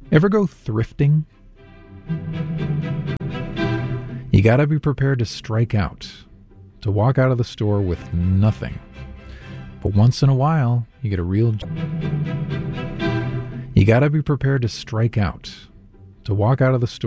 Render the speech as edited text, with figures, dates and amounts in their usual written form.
Ever go thrifting? You gotta be prepared to strike out, to walk out of the store with nothing. But once in a while, you get a real... You gotta be prepared to strike out, to walk out of the store